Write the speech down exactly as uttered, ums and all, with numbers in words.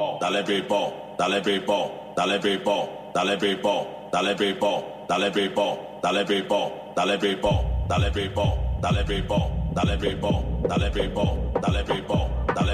dale people, dale people, dale people, dale people, dale people, dale people, dale people, dale people, dale people, dale people, dale people, dale people, dale people, dale